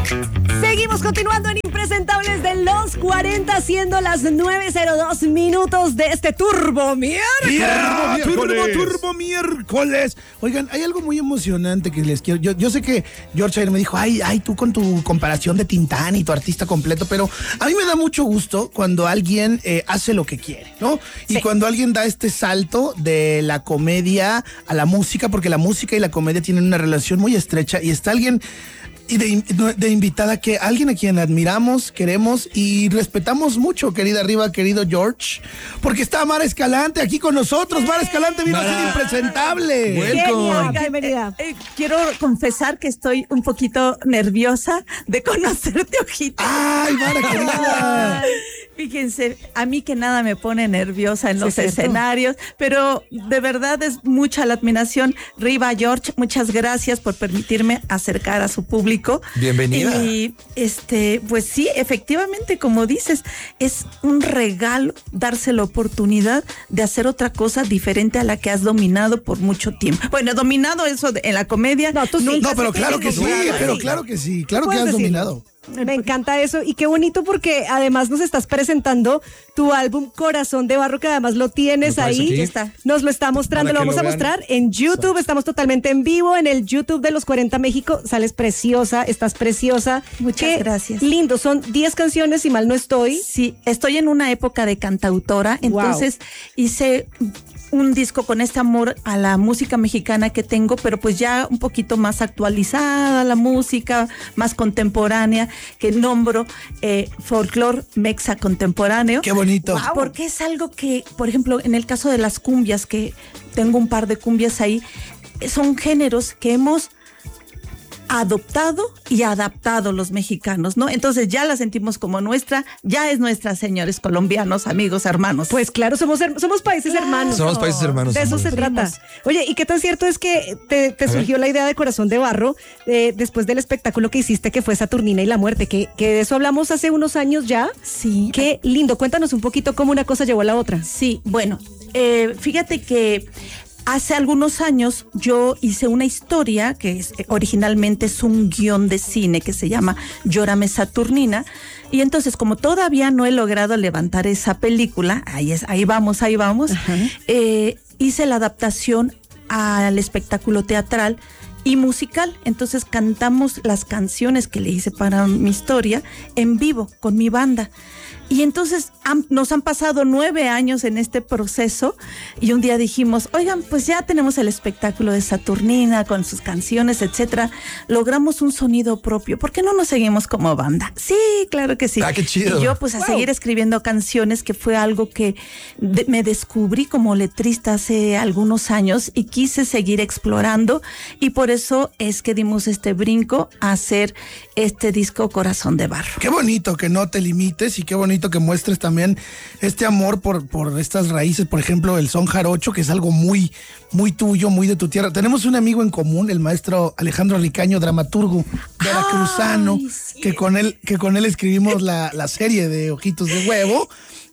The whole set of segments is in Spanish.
Seguimos continuando en Impresentables de los 40, siendo las 9:02 minutos de este Turbo Miércoles. Turbo Miércoles. Oigan, hay algo muy emocionante que les quiero. Yo sé que George ayer me dijo, ay, tú con tu comparación de Tintán y tu artista completo, pero a mí me da mucho gusto cuando alguien hace lo que quiere, ¿no? Y cuando alguien da este salto de la comedia a la música, porque la música y la comedia tienen una relación muy estrecha, y está alguien y de invitada, que alguien a quien admiramos, queremos y respetamos mucho, querida Riva, querido George, porque está Mara Escalante aquí con nosotros. Mara Escalante vino a ser impresentable. Bienvenida. Quiero confesar que estoy un poquito nerviosa de conocerte, Ojito. Ay, Mara querida. Fíjense, a mí que nada me pone nerviosa en los escenarios, pero de verdad es mucha la admiración. Riva, George, muchas gracias por permitirme acercar a su público. Bienvenida. Y pues sí, efectivamente, como dices, es un regalo darse la oportunidad de hacer otra cosa diferente a la que has dominado por mucho tiempo. Bueno, dominado eso en la comedia. No, tú sí. No, pero claro que sí, claro que has dominado. Me encanta eso, y qué bonito porque además nos estás presentando tu álbum Corazón de Barro, que además lo tienes ahí. Está. Nos lo está mostrando, lo vamos a mostrar en YouTube. Estamos totalmente en vivo en el YouTube de Los 40 México. Sales preciosa, estás preciosa. Muchas gracias. Lindo, son 10 canciones, si mal no estoy. Sí, estoy en una época de cantautora, entonces hice un disco con este amor a la música mexicana que tengo, pero pues ya un poquito más actualizada la música, más contemporánea, que nombro folclore mexa contemporáneo. ¡Qué bonito! Wow. Porque es algo que, por ejemplo, en el caso de las cumbias, que tengo un par de cumbias ahí, son géneros que hemos adoptado y adaptado los mexicanos, ¿no? Entonces ya la sentimos como nuestra, ya es nuestra, señores colombianos, amigos, hermanos. Pues claro, somos países hermanos. Somos países hermanos. De eso se trata. Oye, ¿y qué tan cierto es que te surgió la idea de Corazón de Barro después del espectáculo que hiciste, que fue Saturnina y la Muerte? Que de eso hablamos hace unos años ya. Sí. Qué lindo. Cuéntanos un poquito cómo una cosa llevó a la otra. Sí, bueno, fíjate que hace algunos años yo hice una historia que originalmente es un guión de cine que se llama Llórame Saturnina, y entonces como todavía no he logrado levantar esa película, ahí vamos, hice la adaptación al espectáculo teatral y musical. Entonces cantamos las canciones que le hice para mi historia en vivo con mi banda. Y entonces nos han pasado 9 años en este proceso, y un día dijimos, oigan, pues ya tenemos el espectáculo de Saturnina con sus canciones, etcétera. Logramos un sonido propio. ¿Por qué no nos seguimos como banda? Sí, claro que sí. Ah, qué chido. Y yo pues a seguir escribiendo canciones, que fue algo que me descubrí como letrista hace algunos años y quise seguir explorando, y por eso es que dimos este brinco a hacer este disco Corazón de Barro. Qué bonito que no te limites, y qué bonito que muestres también este amor por estas raíces. Por ejemplo, el son jarocho, que es algo muy, muy tuyo, muy de tu tierra. Tenemos un amigo en común, el maestro Alejandro Ricaño, dramaturgo veracruzano, sí, que con él escribimos la serie de Ojitos de Huevo,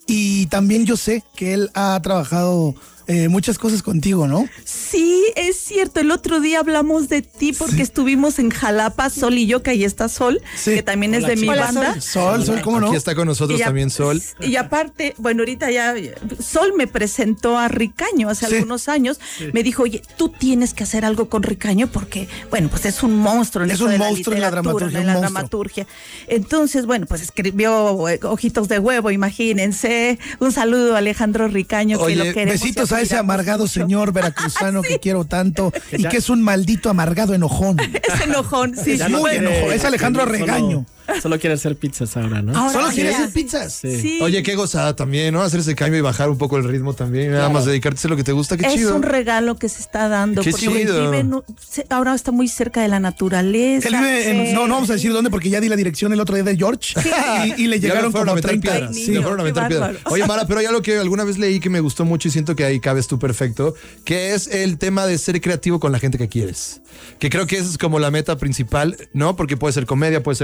y también yo sé que él ha trabajado muchas cosas contigo, ¿no? Sí, es cierto. El otro día hablamos de ti porque estuvimos en Jalapa, Sol y yo, que ahí está Sol, que también es de mi banda. Sol, ¿cómo no? Aquí está con nosotros también Sol. Y aparte, bueno, ahorita ya Sol me presentó a Ricaño hace algunos años. Me dijo, oye, tú tienes que hacer algo con Ricaño porque, bueno, pues es un monstruo. Es un monstruo en la dramaturgia. Entonces, bueno, pues escribió Ojitos de Huevo, imagínense. Un saludo a Alejandro Ricaño, que lo queremos. Besitos a ese amargado señor veracruzano que quiero tanto, y que es un maldito amargado enojón. Es enojón, sí. Es muy enojón, es Alejandro Regaño. Solo quiere hacer pizzas ahora, ¿no? Solo quiere hacer pizzas. Sí. Oye, qué gozada también, ¿no? Hacer ese cambio y bajar un poco el ritmo también. Nada más dedicarte a lo que te gusta, qué chido. Es un regalo que se está dando. Qué porque chido. Ahora está muy cerca de la naturaleza. Él vive no vamos a decir dónde, porque ya di la dirección el otro día de George. Y le llegaron como 30 piedras. Sí, le fueron a meter piedras. Oye, Mara, pero hay algo que alguna vez leí que me gustó mucho y siento que ahí cabes tú perfecto, que es el tema de ser creativo con la gente que quieres. Que creo que esa es como la meta principal, ¿no? Porque puede ser comedia, puede ser música, puede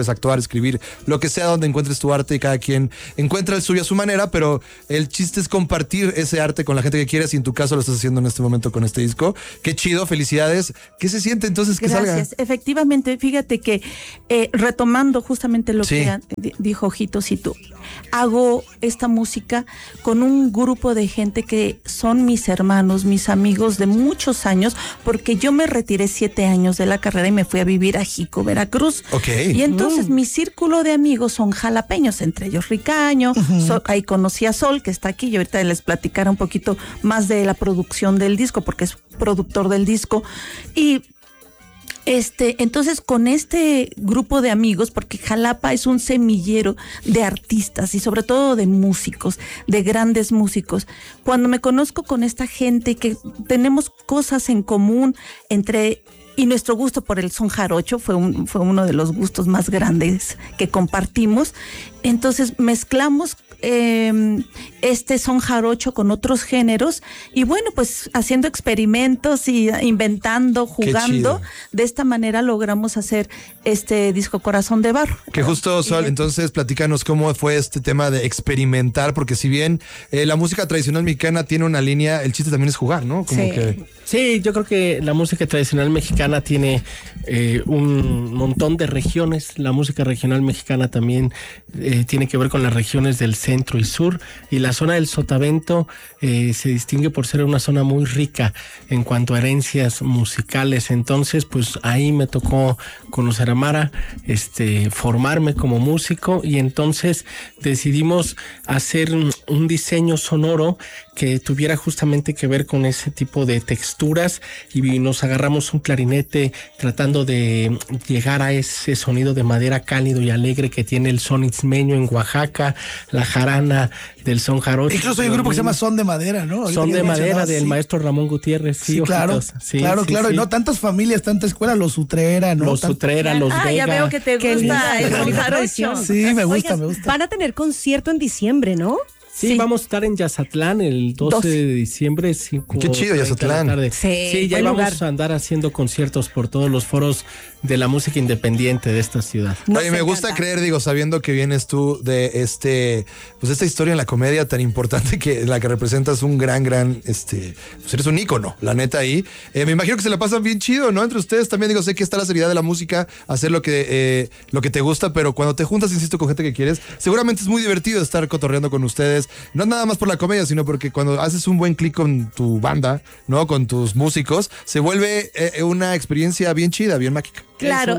puedes actuar, escribir, lo que sea donde encuentres tu arte y cada quien encuentra el suyo a su manera, pero el chiste es compartir ese arte con la gente que quieres y en tu caso lo estás haciendo en este momento con este disco. Qué chido, felicidades. ¿Qué se siente entonces que salga? Gracias. Efectivamente, fíjate que retomando justamente lo que dijo Ojitos y tú, hago esta música con un grupo de gente que son mis hermanos, mis amigos de muchos años, porque yo me retiré 7 años de la carrera y me fui a vivir a Jico, Veracruz. Okay. Y entonces mi círculo de amigos son jalapeños, entre ellos Ricaño, ahí conocí a Sol, que está aquí, y ahorita les platicaré un poquito más de la producción del disco, porque es productor del disco. Y entonces con este grupo de amigos, porque Jalapa es un semillero de artistas y sobre todo de músicos, de grandes músicos. Cuando me conozco con esta gente que tenemos cosas en común y nuestro gusto por el son jarocho fue uno de los gustos más grandes que compartimos. Entonces mezclamos este son jarocho con otros géneros y bueno, pues haciendo experimentos y inventando, jugando. De esta manera logramos hacer este disco Corazón de Barro. Que justo, Sol, entonces platícanos cómo fue este tema de experimentar, porque si bien la música tradicional mexicana tiene una línea, el chiste también es jugar, ¿no? Sí, yo creo que la música tradicional mexicana tiene un montón de regiones. La música regional mexicana también tiene que ver con las regiones del centro y sur, y la zona del Sotavento se distingue por ser una zona muy rica en cuanto a herencias musicales. Entonces, pues ahí me tocó conocer a Mara, formarme como músico, y entonces decidimos hacer un diseño sonoro que tuviera justamente que ver con ese tipo de texturas, y nos agarramos un clarinete tratando de llegar a ese sonido de madera cálido y alegre que tiene el son itzmeño en Oaxaca, la jarana del son jarocho. Incluso hay un grupo que se llama Son de Madera, ¿no? Son de Madera del maestro Ramón Gutiérrez. Sí, claro. Claro. Y no tantas familias, tanta escuela, los Utrera, ¿no? Los Utrera, los Vega. Ya veo que te gusta el son jarocho. Sí, me gusta. Van a tener concierto en diciembre, ¿no? Sí, vamos a estar en Yazatlán el 12 de diciembre. Qué chido, Yazatlán. Sí, ya vamos a andar haciendo conciertos por todos los foros de la música independiente de esta ciudad. Oye, me gusta creer, sabiendo que vienes tú de esta historia en la comedia tan importante que la que representas un gran, pues eres un ícono, la neta ahí. Me imagino que se la pasan bien chido, ¿no? Entre ustedes también, sé que está la seriedad de la música, hacer lo que te gusta, pero cuando te juntas, insisto, con gente que quieres, seguramente es muy divertido estar cotorreando con ustedes. No nada más por la comedia, sino porque cuando haces un buen clic con tu banda, ¿no? Con tus músicos, se vuelve una experiencia bien chida, bien mágica. Claro,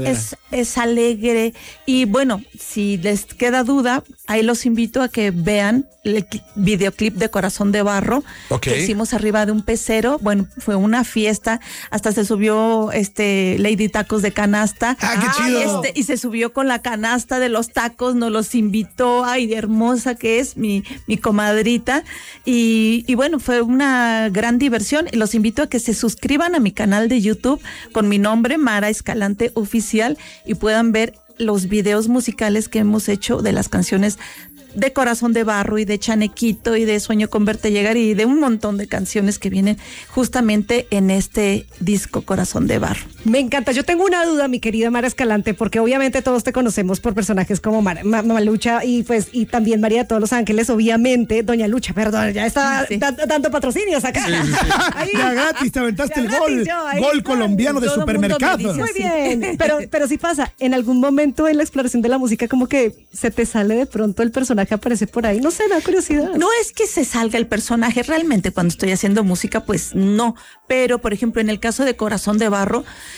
es alegre. Y bueno, si les queda duda, ahí los invito a que vean el videoclip de Corazón de Barro que hicimos arriba de un pecero. Bueno, fue una fiesta, hasta se subió Lady Tacos de canasta. ¡Qué chido! Y se subió con la canasta de los tacos, nos los invitó. Ay, hermosa que es mi comadrita. Y bueno, fue una gran diversión. Los invito a que se suscriban a mi canal de YouTube con mi nombre, Mara Escalante Oficial, y puedan ver los videos musicales que hemos hecho de las canciones de Corazón de Barro y de Chanequito y de Sueño con Verte Llegar y de un montón de canciones que vienen justamente en este disco Corazón de Barro. Me encanta. Yo tengo una duda, mi querida Mara Escalante, porque obviamente todos te conocemos por personajes como Mamalucha y también María de todos los Ángeles, obviamente. Doña Lucha, perdón, ya está dando patrocinios acá. Ahí. Ya gratis, te aventaste el gol. Gol colombiano de supermercado. Muy bien. Pero sí pasa, en algún momento en la exploración de la música como que se te sale de pronto el personaje que aparece por ahí, no sé, da curiosidad. No es que se salga el personaje, realmente cuando estoy haciendo música, pues no, pero por ejemplo en el caso de Corazón de Barro,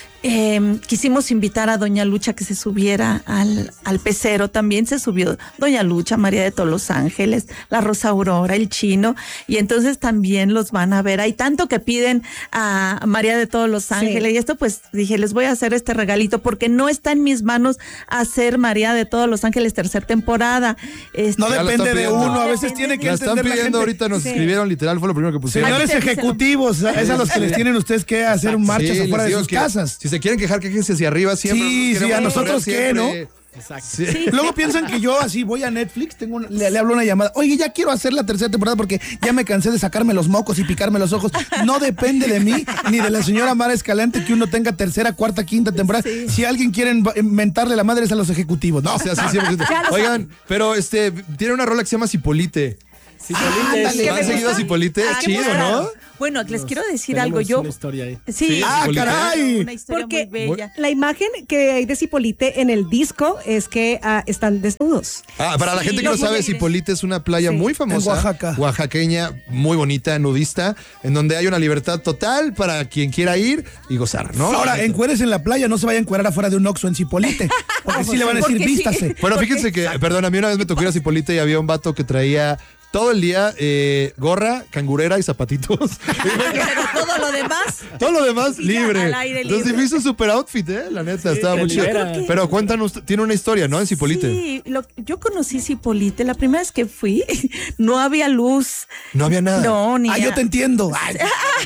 quisimos invitar a Doña Lucha que se subiera al pecero. También se subió Doña Lucha, María de todos los Ángeles, la Rosa Aurora, el Chino, y entonces también los van a ver. Hay tanto que piden a María de todos los Ángeles, y esto pues dije, les voy a hacer este regalito porque no está en mis manos hacer María de todos los Ángeles tercera temporada. No depende de uno, a veces tiene que entender la gente. Pidiendo ahorita, nos escribieron literal, fue lo primero que pusieron. Señores ejecutivos, es a los que les tienen ustedes que hacer marchas afuera de sus casas. Si se quieren quejar, quéjense hacia arriba siempre. Sí, a nosotros qué, ¿no? Exacto. Sí. Sí. Luego piensan que yo así voy a Netflix, le hablo una llamada. Oye, ya quiero hacer la tercera temporada porque ya me cansé de sacarme los mocos y picarme los ojos. No depende de mí ni de la señora Mara Escalante que uno tenga tercera, cuarta, quinta temporada. Sí. Si alguien quiere mentarle la madre es a los ejecutivos. No, O sea, sí, 100%. Oigan, pero tiene una rola que se llama Cipolite. Cipolite es- ándale. ¿Han seguido a Cipolite? Ah, qué Chido, bueno. ¿no? Bueno, les quiero decir Tenemos algo. Yo. una historia ahí. Sí. Ah, Cipolite. caray. Una historia Porque muy bella. la imagen que hay de Cipolite en el disco es que están desnudos. Para la Sí, gente que no los sabe, mujeres. Cipolite es una playa Sí. muy famosa. En Oaxaca. Oaxaqueña, muy bonita, nudista, en donde hay una libertad total para quien quiera ir y gozar, ¿no? Ahora, encueres en la playa, no se vaya a encuerar afuera de un Oxxo en Cipolite. Porque sí le van a decir, Porque sí. vístase. Bueno, fíjense que, perdón, a mí una vez me tocó ir a Cipolite y había un vato que traía todo el día gorra, cangurera y zapatitos. Pero todo lo demás. Todo lo demás Sí, ya, libre. al aire Entonces libre. me hizo un super outfit, la neta, estaba te muy chido. libera. Pero cuéntanos, tiene una historia, ¿no? En Cipolite. Sí, yo conocí Cipolite. La primera vez que fui, no había luz. No había nada. No, ni Yo te entiendo. Ay,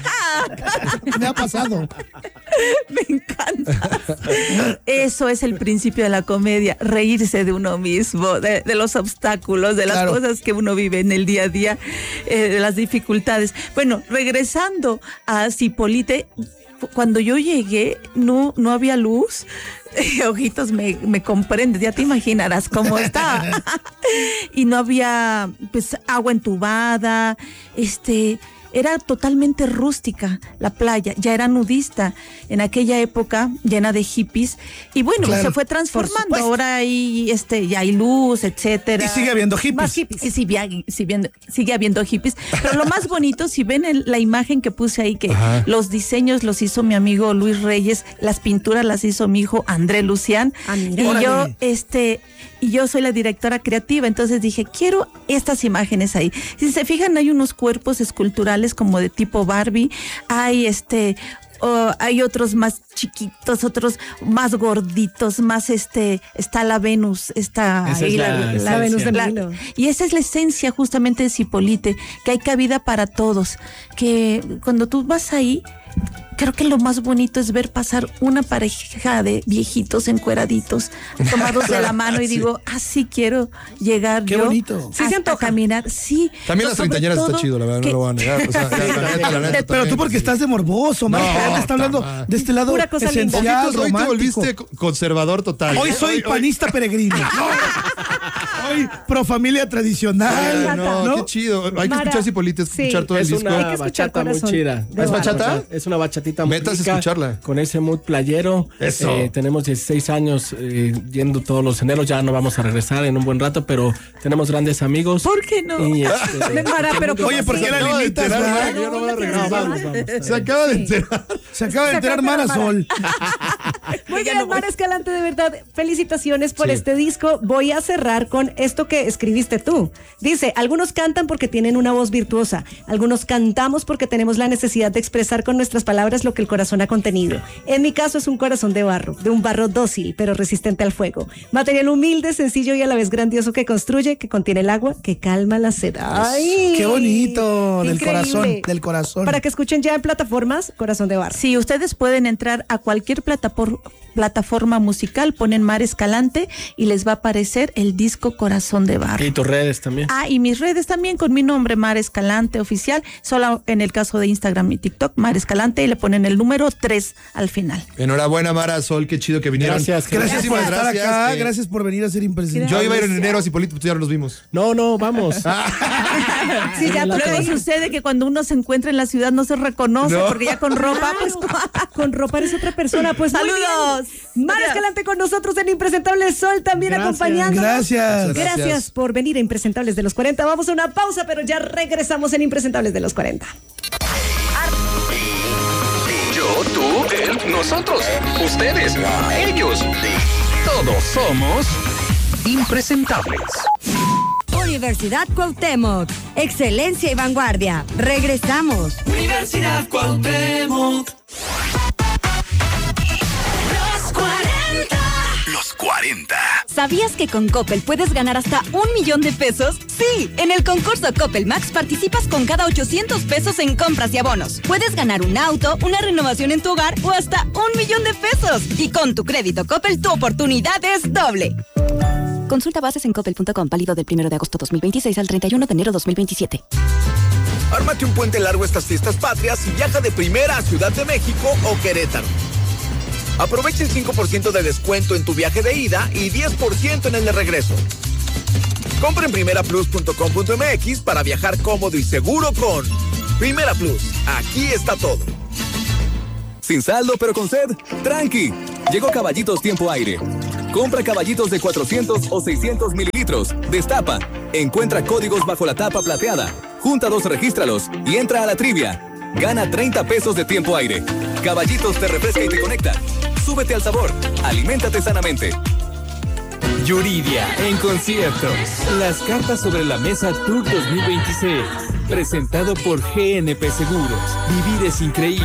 me ha pasado. Me encanta. Eso es el principio de la comedia, reírse de uno mismo, de los obstáculos, de las Claro. cosas que uno vive en el día a día, de las dificultades. Bueno, regresando a Cipolite, cuando yo llegué no había luz. Ojitos, me comprendes, ya te imaginarás cómo está. Y no había pues agua entubada, era totalmente rústica la playa, ya era nudista en aquella época, llena de hippies, y bueno, Claro, se fue por transformando. supuesto. Ahora hay, ya hay luz, etcétera. Y sigue habiendo Más hippies. hippies. Y sigue habiendo hippies. Pero lo más bonito, si ven la imagen que puse ahí, que Ajá. los diseños los hizo mi amigo Luis Reyes, las pinturas las hizo mi hijo André Lucián. Ah, mira. Y Órale. yo soy la directora creativa, entonces dije, quiero estas imágenes ahí. Si se fijan, hay unos cuerpos esculturales como de tipo Barbie, hay otros más chiquitos, otros más gorditos, más está la Venus, está Esa ahí es la esencia. Venus de la- Milo. y esa es la esencia justamente de Cipolite, que hay cabida para todos, que cuando tú vas ahí, creo que lo más bonito es ver pasar una pareja de viejitos encueraditos, tomados de la mano, y digo, así quiero llegar Qué yo bonito. Sí se a antoja. caminar. Sí. También las sobre treintañeras está todo chido, la verdad, que- no lo voy a negar. O sea, la neta, Pero también, tú porque sí. estás de morboso, Mara No, Escalante está hablando tama. de este lado Pura cosa linda. esencial, Hoy te romántico. volviste conservador total. Hoy soy panista peregrino. Hoy pro familia tradicional. Ay, no, ¿no? qué chido. Hay que Mara, escuchar Cipolite, escuchar sí. todo el Es disco. Hay que una escuchar bachata muy Corazón chida. de ¿Es bachata? Es una bachatita muy Metas a rica, escucharla. con ese mood playero. Eso. Tenemos 16 años yendo todos los senderos. Ya no vamos a regresar en un buen rato, pero tenemos grandes amigos. ¿Por qué no? Y, Mara, pero ¿cómo Oye, ¿por qué así? la acaba de limitas, enterar, verdad? yo no voy a regresar. No, vamos. Se acaba de enterar. Se acaba de enterar Mara Sol. Muy Ya bien, no voy. Mara Escalante, de verdad, felicitaciones por Sí. este disco. Voy a cerrar con esto que escribiste tú. Dice, algunos cantan porque tienen una voz virtuosa, algunos cantamos porque tenemos la necesidad de expresar con nuestras palabras lo que el corazón ha contenido. En mi caso es un corazón de barro, de un barro dócil, pero resistente al fuego. Material humilde, sencillo y a la vez grandioso que construye, que contiene el agua, que calma la sed. ¡Ay! Qué bonito, del Increíble. corazón, del corazón. Para que escuchen ya en plataformas, Corazón de Barro. Sí, ustedes pueden entrar a cualquier plataforma musical, ponen Mara Escalante y les va a aparecer el disco Corazón de Barro. Y tus redes también. Ah, y mis redes también con mi nombre, Mara Escalante Oficial, solo en el caso de Instagram y TikTok, Mara Escalante, y le ponen el número 3 al final. Enhorabuena, Mara Sol, qué chido que vinieron. Gracias. Gracias por Muchísimas estar gracias, acá, gracias por venir a ser imprescindible. Yo iba a ir en enero a Cipolite, pues ya no nos vimos. No, vamos. Sí, ya Luego toca ir. sucede que cuando uno se encuentra en la ciudad no se reconoce, No. porque ya con ropa, pues... Con ropa eres otra persona. Pues muy ¡Saludos! bien. Mara Escalante con nosotros en Impresentable Sol, también Gracias. acompañándonos. Gracias. Gracias por venir a Impresentables de los 40. Vamos a una pausa, pero ya regresamos en Impresentables de los 40. Yo, tú, él, nosotros, ustedes, ellos. Todos somos impresentables. Universidad Cuauhtémoc. Excelencia y vanguardia. Regresamos. Universidad Cuauhtémoc. Los 40. ¿Sabías que con Coppel puedes ganar hasta 1 millón de pesos? Sí, en el concurso Coppel Max participas con cada 800 pesos en compras y abonos. Puedes ganar un auto, una renovación en tu hogar o hasta 1 millón de pesos. Y con tu crédito Coppel, tu oportunidad es doble. Consulta bases en coppel.com, válido del 1 de agosto 2026 al 31 de enero 2027. Ármate un puente largo estas fiestas patrias y viaja de primera a Ciudad de México o Querétaro. Aprovecha el 5% de descuento en tu viaje de ida y 10% en el de regreso. Compra en primeraplus.com.mx para viajar cómodo y seguro con Primera Plus. Aquí está todo. Sin saldo pero con sed, tranqui. Llegó Caballitos Tiempo Aire. Compra caballitos de 400 o 600 mililitros. Destapa. Encuentra códigos bajo la tapa plateada. Junta 2, regístralos y entra a la trivia. Gana 30 pesos de Tiempo Aire. Caballitos te refresca y te conecta. Súbete al sabor. Aliméntate sanamente. Yuridia en concierto. Las cartas sobre la mesa Tour 2026. Presentado por GNP Seguros. Vivir es increíble.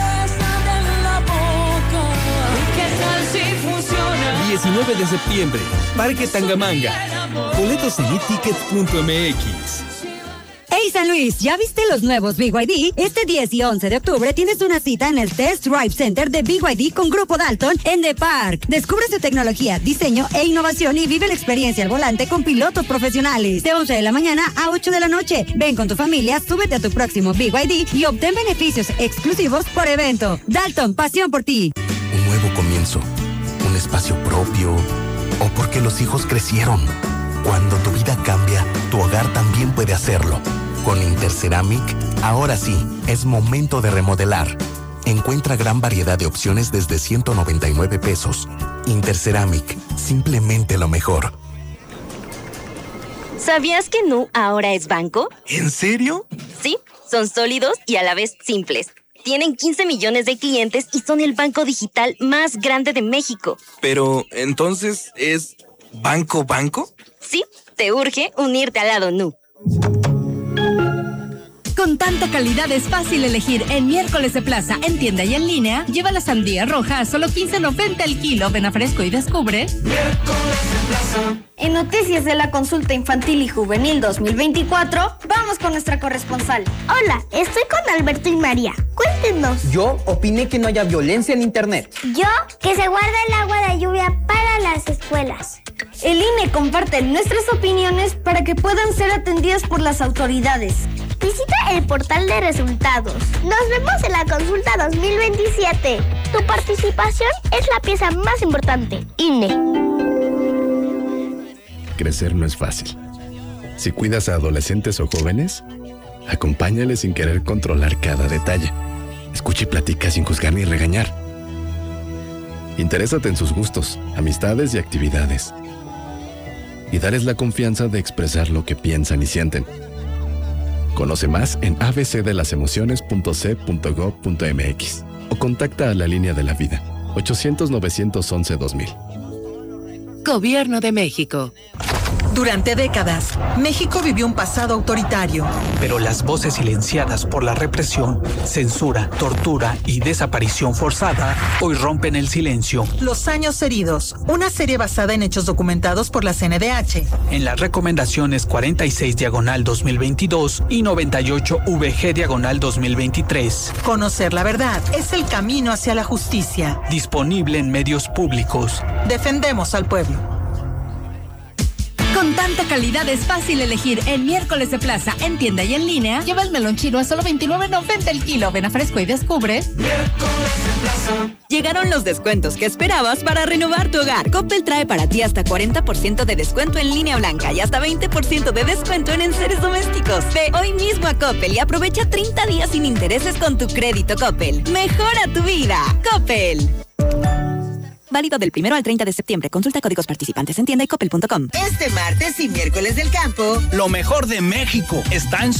19 de septiembre, Parque Tangamanga. Boletos en etickets.mx. Hey San Luis, ¿ya viste los nuevos BYD? Este 10 y 11 de octubre tienes una cita en el Test Drive Center de BYD con Grupo Dalton en The Park. Descubre su tecnología, diseño e innovación y vive la experiencia al volante con pilotos profesionales. De 11 de la mañana a 8 de la noche. Ven con tu familia, súbete a tu próximo BYD y obtén beneficios exclusivos por evento. Dalton, pasión por ti. Un nuevo comienzo. Un espacio propio o porque los hijos crecieron. Cuando tu vida cambia, tu hogar también puede hacerlo. Con Interceramic, ahora sí, es momento de remodelar. Encuentra gran variedad de opciones desde 199 pesos. Interceramic, simplemente lo mejor. ¿Sabías que Nu ahora es banco? ¿En serio? Sí, son sólidos y a la vez simples. Tienen 15 millones de clientes y son el banco digital más grande de México. Pero, ¿entonces es banco? Sí, te urge unirte al lado Nu. Con tanta calidad es fácil elegir. En Miércoles de Plaza, en tienda y en línea, lleva la sandía roja a solo $15.90 el kilo. Ven a Fresco y descubre. Miércoles de Plaza. En Noticias de la Consulta Infantil y Juvenil 2024, vamos con nuestra corresponsal. Hola, estoy con Alberto y María. Cuéntenos. Yo opiné que no haya violencia en internet. Yo, que se guarda el agua de lluvia para las escuelas. El INE comparte nuestras opiniones para que puedan ser atendidas por las autoridades. Visita el portal de resultados. Nos vemos en la consulta 2027. Tu participación es la pieza más importante. INE. Crecer no es fácil. Si cuidas a adolescentes o jóvenes, acompáñales sin querer controlar cada detalle. Escucha y platica sin juzgar ni regañar. Interésate en sus gustos, amistades y actividades. Y darles la confianza de expresar lo que piensan y sienten. Conoce más en abcdelasemociones.c.gov.mx o contacta a la Línea de la Vida, 800-911-2000. Gobierno de México. Durante décadas, México vivió un pasado autoritario. Pero las voces silenciadas por la represión, censura, tortura y desaparición forzada hoy rompen el silencio. Los años heridos, una serie basada en hechos documentados por la CNDH. En las recomendaciones 46/2022 y 98-VG/2023. Conocer la verdad es el camino hacia la justicia. Disponible en medios públicos. Defendemos al pueblo. Con tanta calidad es fácil elegir. En Miércoles de Plaza, en tienda y en línea, lleva el melón chino a solo $29.90 el kilo. Ven a Fresco y descubre. Miércoles de Plaza. Llegaron los descuentos que esperabas para renovar tu hogar. Coppel trae para ti hasta 40% de descuento en línea blanca y hasta 20% de descuento en enseres domésticos. Ve hoy mismo a Coppel y aprovecha 30 días sin intereses con tu crédito Coppel. Mejora tu vida. Coppel. Válido del 1 al 30 de septiembre. Consulta códigos participantes en tienda y coppel.com. Este martes y miércoles del campo, lo mejor de México está en